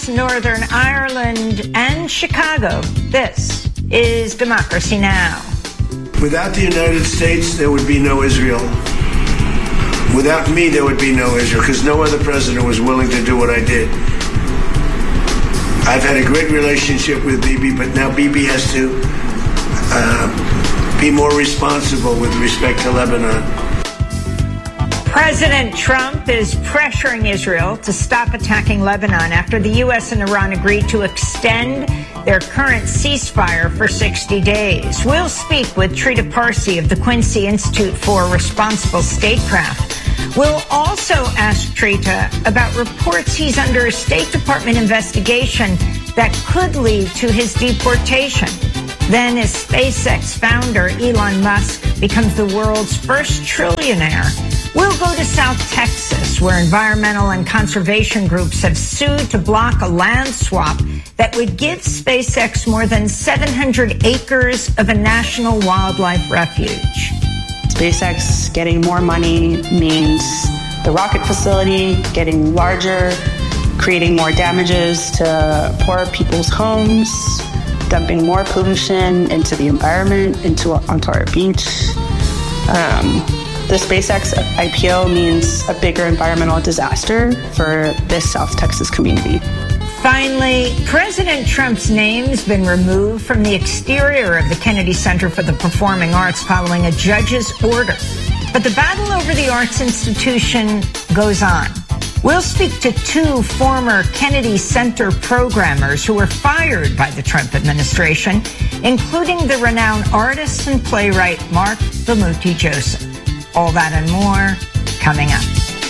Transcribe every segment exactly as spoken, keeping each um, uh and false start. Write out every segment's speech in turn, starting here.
Northern Ireland and Chicago. This is Democracy Now! Without the United States, there would be no Israel. Without me, there would be no Israel, because no other president was willing to do what I did. I've had a great relationship with Bibi, but now Bibi has to uh, be more responsible with respect to Lebanon. President Trump is pressuring Israel to stop attacking Lebanon after the U S and Iran agreed to extend their current ceasefire for sixty days. We'll speak with Trita Parsi of the Quincy Institute for Responsible Statecraft. We'll also ask Trita about reports he's under a State Department investigation that could lead to his deportation. Then, as SpaceX founder Elon Musk becomes the world's first trillionaire, we'll go to South Texas, where environmental and conservation groups have sued to block a land swap that would give SpaceX more than seven hundred acres of a national wildlife refuge. SpaceX getting more money means the rocket facility getting larger, creating more damages to poor people's homes, dumping more pollution into the environment, into onto our beach. Um, the SpaceX I P O means a bigger environmental disaster for this South Texas community. Finally, President Trump's name's been removed from the exterior of the Kennedy Center for the Performing Arts following a judge's order. But the battle over the arts institution goes on. We'll speak to two former Kennedy Center programmers who were fired by the Trump administration, including the renowned artist and playwright Mark Bamuthi Joseph. All that and more coming up.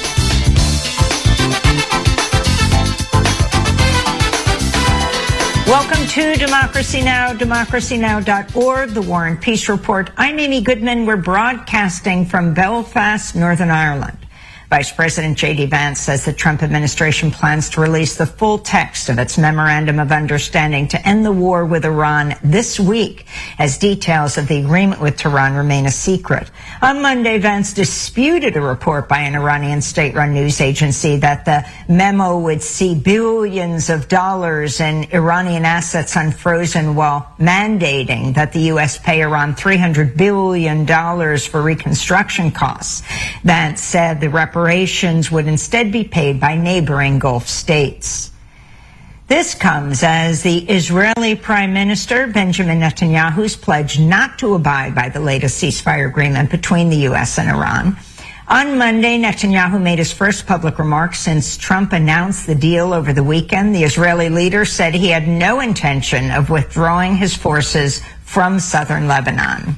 Welcome to Democracy Now!, democracy now dot org, the War and Peace Report. I'm Amy Goodman. We're broadcasting from Belfast, Northern Ireland. Vice President J D Vance says the Trump administration plans to release the full text of its Memorandum of Understanding to end the war with Iran this week, as details of the agreement with Tehran remain a secret. On Monday, Vance disputed a report by an Iranian state-run news agency that the memo would see billions of dollars in Iranian assets unfrozen, while mandating that the U S pay Iran three hundred billion dollars for reconstruction costs. Vance said the reparations Reparations would instead be paid by neighboring Gulf states. This comes as the Israeli Prime Minister Benjamin Netanyahu's pledged not to abide by the latest ceasefire agreement between the U S and Iran. On Monday, Netanyahu made his first public remarks since Trump announced the deal over the weekend. The Israeli leader said he had no intention of withdrawing his forces from southern Lebanon.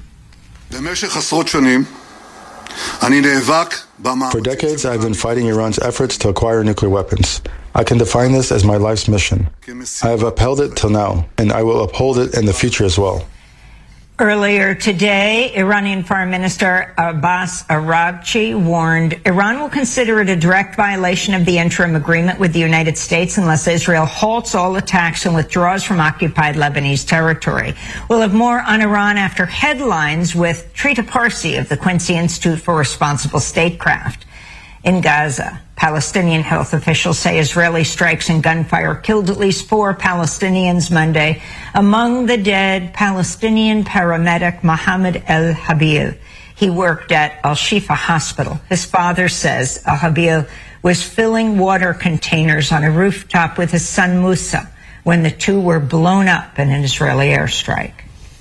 For decades, I've been fighting Iran's efforts to acquire nuclear weapons. I can define this as my life's mission. I have upheld it till now, and I will uphold it in the future as well. Earlier today, Iranian Foreign Minister Abbas Araghchi warned Iran will consider it a direct violation of the interim agreement with the United States unless Israel halts all attacks and withdraws from occupied Lebanese territory. We'll have more on Iran after headlines with Trita Parsi of the Quincy Institute for Responsible Statecraft. In Gaza, Palestinian health officials say Israeli strikes and gunfire killed at least four Palestinians Monday. Among the dead, Palestinian paramedic Mohammed El Habil. He worked at Al-Shifa Hospital. His father says El Habil was filling water containers on a rooftop with his son Musa when the two were blown up in an Israeli airstrike.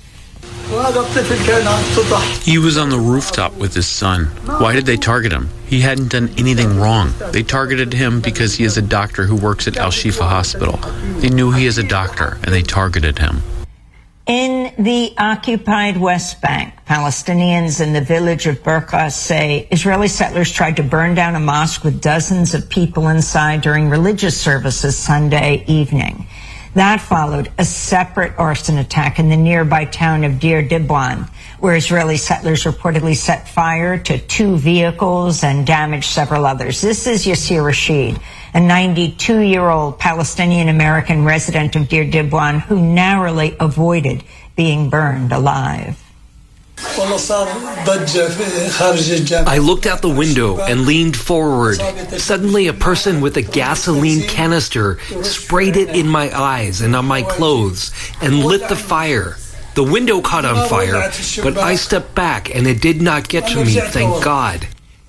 He was on the rooftop with his son. Why did they target him? He hadn't done anything wrong. They targeted him because he is a doctor who works at Al-Shifa Hospital. They knew he is a doctor, and they targeted him. In the occupied West Bank, Palestinians in the village of Burqa say Israeli settlers tried to burn down a mosque with dozens of people inside during religious services Sunday evening. That followed a separate arson attack in the nearby town of Deir Dibwan, where Israeli settlers reportedly set fire to two vehicles and damaged several others. This is Yassir Rashid, a ninety-two-year-old Palestinian-American resident of Deir Dibwan who narrowly avoided being burned alive. I looked out the window and leaned forward. Suddenly, a person with a gasoline canister sprayed it in my eyes and on my clothes and lit the fire. The window caught on fire, but I stepped back and it did not get to me, thank God.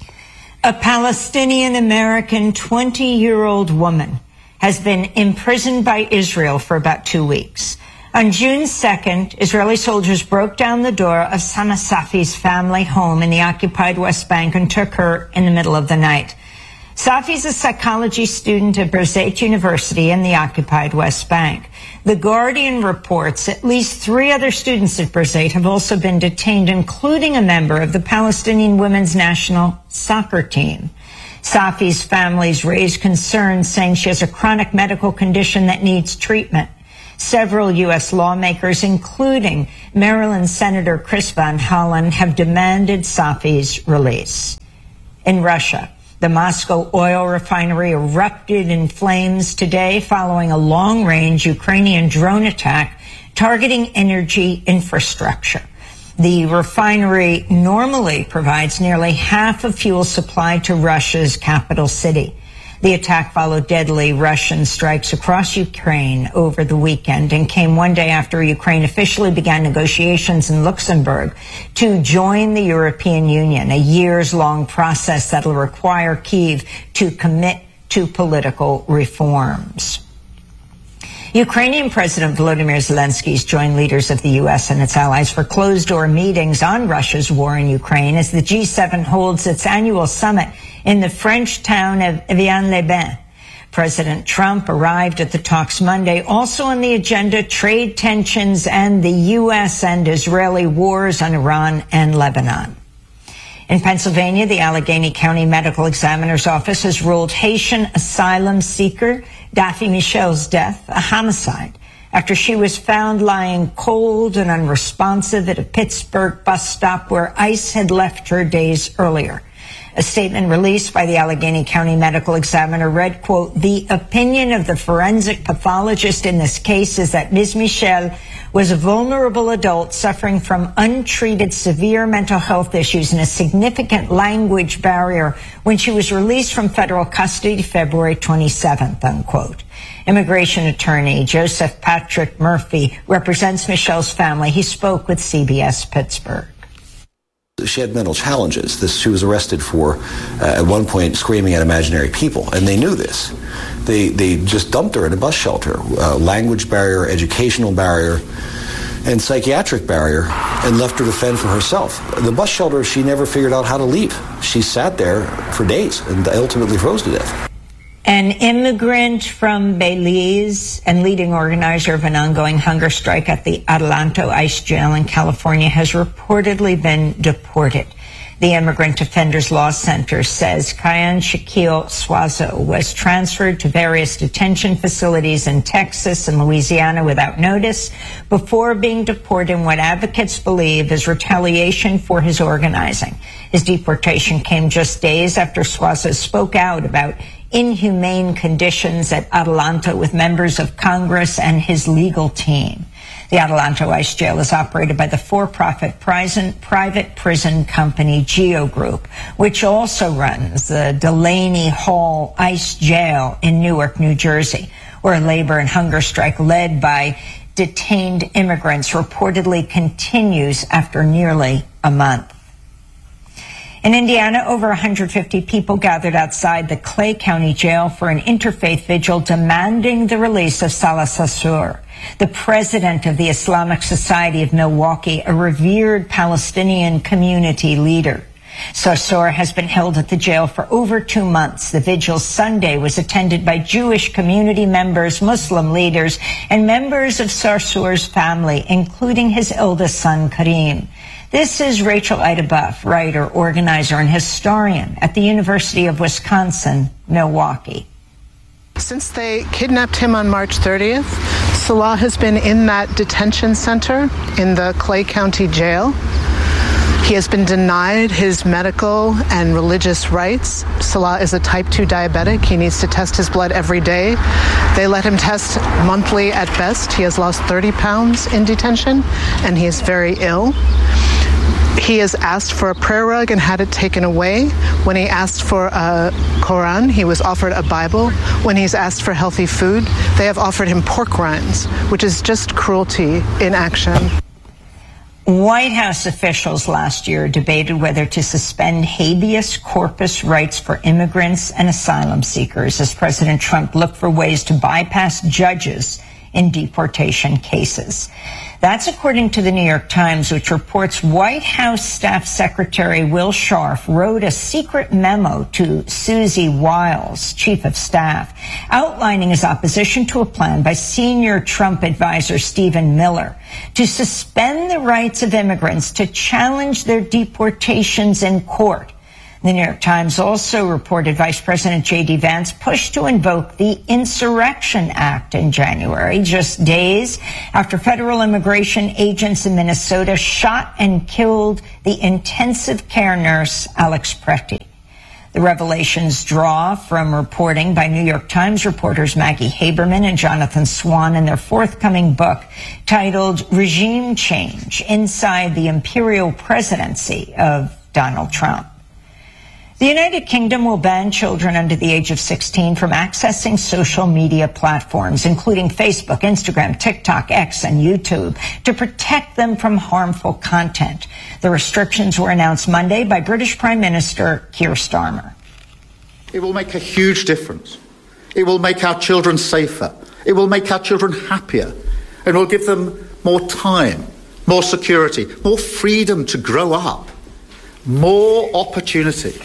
A Palestinian-American twenty-year-old woman has been imprisoned by Israel for about two weeks. On June second, Israeli soldiers broke down the door of Sama Safi's family home in the occupied West Bank and took her in the middle of the night. Safi's a psychology student at Birzeit University in the occupied West Bank. The Guardian reports at least three other students at Birzeit have also been detained, including a member of the Palestinian women's national soccer team. Safi's families raised concerns, saying she has a chronic medical condition that needs treatment. Several U S lawmakers, including Maryland Senator Chris Van Hollen, have demanded Safi's release. In Russia, the Moscow oil refinery erupted in flames today following a long-range Ukrainian drone attack targeting energy infrastructure. The refinery normally provides nearly half of fuel supply to Russia's capital city. The attack followed deadly Russian strikes across Ukraine over the weekend and came one day after Ukraine officially began negotiations in Luxembourg to join the European Union, a years-long process that will require Kyiv to commit to political reforms. Ukrainian President Volodymyr Zelensky has joined leaders of the U S and its allies for closed-door meetings on Russia's war in Ukraine as the G seven holds its annual summit in the French town of Evian-les-Bains. President Trump arrived at the talks Monday. Also on the agenda, trade tensions and the U S and Israeli wars on Iran and Lebanon. In Pennsylvania, the Allegheny County Medical Examiner's Office has ruled Haitian asylum seeker Daphne Michel's death a homicide after she was found lying cold and unresponsive at a Pittsburgh bus stop where ICE had left her days earlier. A statement released by the Allegheny County Medical Examiner read, quote, "The opinion of the forensic pathologist in this case is that Miz Michel was a vulnerable adult suffering from untreated severe mental health issues and a significant language barrier when she was released from federal custody February twenty-seventh, unquote. Immigration attorney Joseph Patrick Murphy represents Michel's family. He spoke with C B S Pittsburgh. She had mental challenges. This she was arrested for, uh, at one point, screaming at imaginary people, and they knew this. They they just dumped her in a bus shelter. Uh, language barrier, educational barrier, and psychiatric barrier, and left her to fend for herself. The bus shelter, she never figured out how to leave. She sat there for days and ultimately froze to death. An immigrant from Belize and leading organizer of an ongoing hunger strike at the Adelanto ICE jail in California has reportedly been deported. The Immigrant Defenders Law Center says Kayan Shaquille Suazo was transferred to various detention facilities in Texas and Louisiana without notice before being deported in what advocates believe is retaliation for his organizing. His deportation came just days after Suazo spoke out about inhumane conditions at Adelanto with members of Congress and his legal team. The Adelanto ICE jail is operated by the for-profit private prison company Geo Group, which also runs the Delaney Hall ICE jail in Newark, New Jersey, where a labor and hunger strike led by detained immigrants reportedly continues after nearly a month. In Indiana, over one hundred fifty people gathered outside the Clay County Jail for an interfaith vigil demanding the release of Salah Sarsour, the president of the Islamic Society of Milwaukee, a revered Palestinian community leader. Sarsour has been held at the jail for over two months. The vigil Sunday was attended by Jewish community members, Muslim leaders, and members of Sarsour's family, including his eldest son, Karim. This is Rachel Ida Buff, writer, organizer, and historian at the University of Wisconsin, Milwaukee. Since they kidnapped him on March thirtieth, Salah has been in that detention center in the Clay County Jail. He has been denied his medical and religious rights. Salah is a type two diabetic. He needs to test his blood every day. They let him test monthly at best. He has lost thirty pounds in detention, and he is very ill. He has asked for a prayer rug and had it taken away. When he asked for a Quran, he was offered a Bible. When he's asked for healthy food, they have offered him pork rinds, which is just cruelty in action. White House officials last year debated whether to suspend habeas corpus rights for immigrants and asylum seekers as President Trump looked for ways to bypass judges in deportation cases. That's according to the New York Times, which reports White House Staff Secretary Will Scharf wrote a secret memo to Susie Wiles, Chief of Staff, outlining his opposition to a plan by senior Trump advisor Stephen Miller to suspend the rights of immigrants to challenge their deportations in court. The New York Times also reported Vice President J D Vance pushed to invoke the Insurrection Act in January, just days after federal immigration agents in Minnesota shot and killed the intensive care nurse Alex Pretty. The revelations draw from reporting by New York Times reporters Maggie Haberman and Jonathan Swan in their forthcoming book titled Regime Change: Inside the Imperial Presidency of Donald Trump. The United Kingdom will ban children under the age of sixteen from accessing social media platforms, including Facebook, Instagram, TikTok, X, and YouTube, to protect them from harmful content. The restrictions were announced Monday by British Prime Minister Keir Starmer. It will make a huge difference. It will make our children safer. It will make our children happier. And it will give them more time, more security, more freedom to grow up, more opportunity.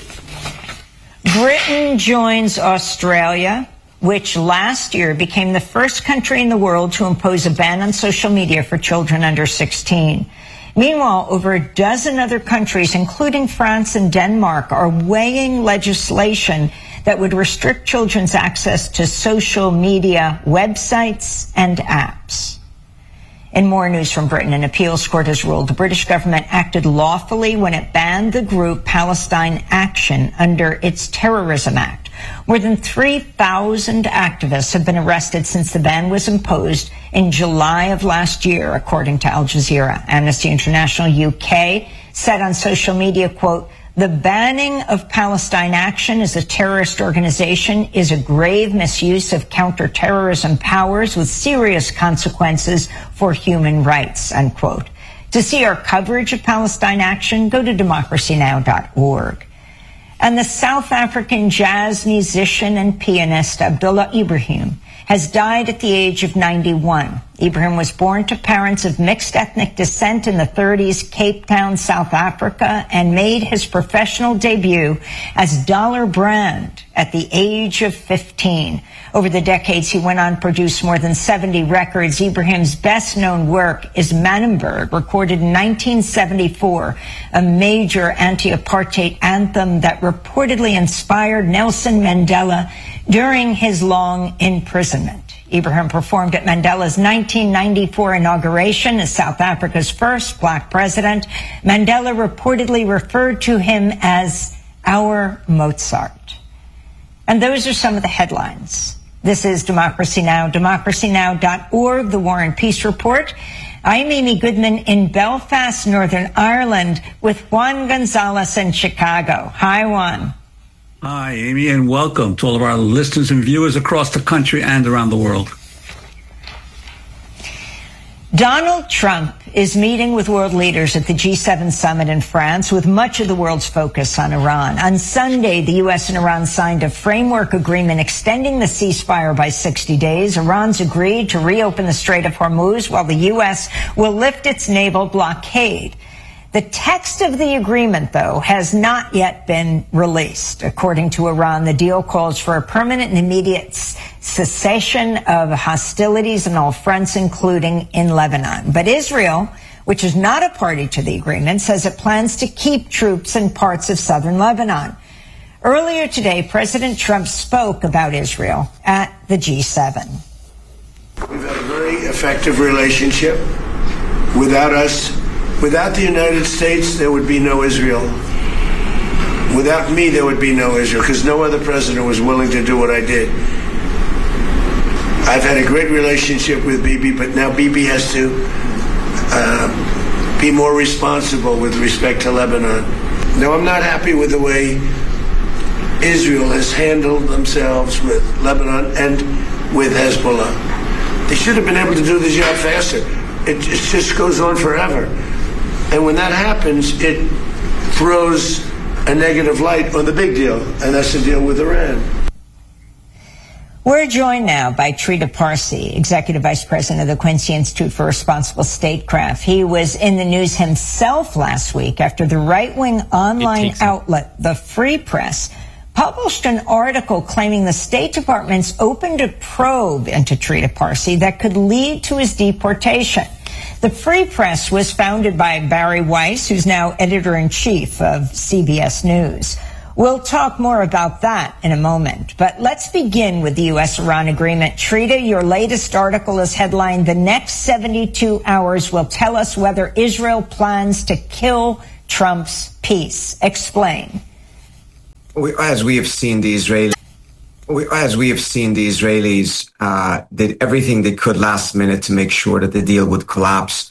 Britain joins Australia, which last year became the first country in the world to impose a ban on social media for children under sixteen. Meanwhile, over a dozen other countries, including France and Denmark, are weighing legislation that would restrict children's access to social media websites and apps. In more news from Britain, an appeals court has ruled the British government acted lawfully when it banned the group Palestine Action under its Terrorism Act. More than three thousand activists have been arrested since the ban was imposed in July of last year, according to Al Jazeera. Amnesty International U K said on social media, quote, "The banning of Palestine Action as a terrorist organization is a grave misuse of counterterrorism powers with serious consequences for human rights," unquote. To see our coverage of Palestine Action, go to democracy now dot org. And the South African jazz musician and pianist Abdullah Ibrahim has died at the age of ninety-one. Ibrahim was born to parents of mixed ethnic descent in the thirties, Cape Town, South Africa, and made his professional debut as Dollar Brand at the age of fifteen. Over the decades, he went on to produce more than seventy records. Ibrahim's best-known work is Manenberg, recorded in nineteen seventy-four, a major anti-apartheid anthem that reportedly inspired Nelson Mandela during his long imprisonment. Ibrahim performed at Mandela's nineteen ninety-four inauguration as South Africa's first black president. Mandela reportedly referred to him as our Mozart. And those are some of the headlines. This is Democracy Now!, democracy now dot org, the War and Peace Report. I'm Amy Goodman in Belfast, Northern Ireland, with Juan Gonzalez in Chicago. Hi, Juan. Hi, Amy, and welcome to all of our listeners and viewers across the country and around the world. Donald Trump is meeting with world leaders at the G seven summit in France, with much of the world's focus on Iran. On Sunday, the U S and Iran signed a framework agreement extending the ceasefire by sixty days. Iran's agreed to reopen the Strait of Hormuz, while the U S will lift its naval blockade. The text of the agreement, though, has not yet been released. According to Iran, the deal calls for a permanent and immediate cessation of hostilities on all fronts, including in Lebanon. But Israel, which is not a party to the agreement, says it plans to keep troops in parts of southern Lebanon. Earlier today, President Trump spoke about Israel at the G seven. We've had a very effective relationship. Without us, Without the United States, there would be no Israel. Without me, there would be no Israel, because no other president was willing to do what I did. I've had a great relationship with Bibi, but now Bibi has to uh, be more responsible with respect to Lebanon. Now, I'm not happy with the way Israel has handled themselves with Lebanon and with Hezbollah. They should have been able to do the job faster. It, it just goes on forever. And when that happens, it throws a negative light on the big deal, and that's the deal with Iran. We're joined now by Trita Parsi, Executive Vice President of the Quincy Institute for Responsible Statecraft. He was in the news himself last week after the right-wing online outlet, The Free Press, published an article claiming the State Department's opened a probe into Trita Parsi that could lead to his deportation. The Free Press was founded by Bari Weiss, who's now editor-in-chief of C B S News. We'll talk more about that in a moment, but let's begin with the U S Iran agreement. Trita, your latest article is headlined, "The next seventy-two hours will tell us whether Israel plans to kill Trump's peace." Explain. We, as we have seen, the Israelis, we, as we have seen, the Israelis uh, did everything they could last minute to make sure that the deal would collapse.